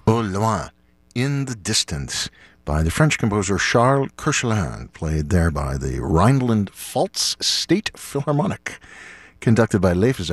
Au loin, in the distance, by the French composer Charles Koechlin, played there by the Rhineland Pfalz State Philharmonic, conducted by Leif